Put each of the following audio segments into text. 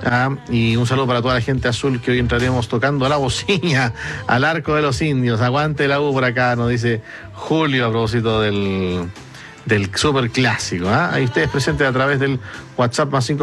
Y un saludo para toda la gente azul, que hoy entraremos tocando la bocina al Arco de los Indios. Aguante la U por acá, nos dice Julio a propósito del super clásico. Ahí ustedes presentes a través del WhatsApp más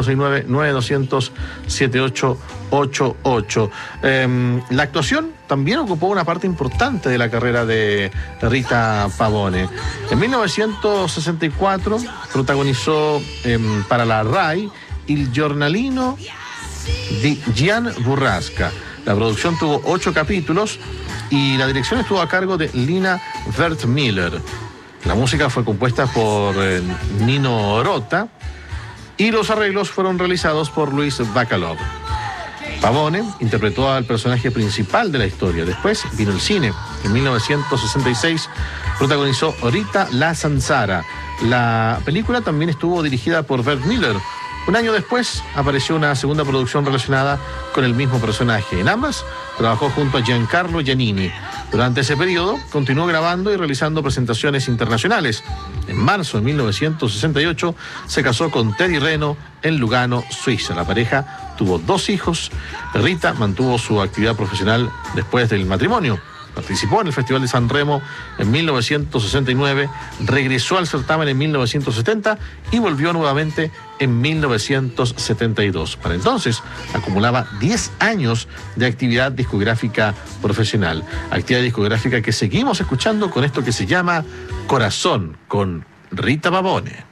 569-9200-7888. La actuación también ocupó una parte importante de la carrera de Rita Pavone. En 1964 protagonizó para la RAI Il giornalino di Gian Burrasca. La producción tuvo 8 capítulos y la dirección estuvo a cargo de Lina Wertmüller. La música fue compuesta por Nino Rota y los arreglos fueron realizados por Luis Bacalov. Pavone interpretó al personaje principal de la historia. Después vino el cine. En 1966 protagonizó Rita la Zanzara. La película también estuvo dirigida por Wertmüller. Un año después apareció una segunda producción relacionada con el mismo personaje. En ambas trabajó junto a Giancarlo Giannini. Durante ese periodo continuó grabando y realizando presentaciones internacionales. En marzo de 1968 se casó con Teddy Reno en Lugano, Suiza. La pareja tuvo 2 hijos. Rita mantuvo su actividad profesional después del matrimonio. Participó en el Festival de San Remo en 1969, regresó al certamen en 1970 y volvió nuevamente en 1972. Para entonces acumulaba 10 años de actividad discográfica profesional. Actividad discográfica que seguimos escuchando con esto que se llama Corazón, con Rita Pavone.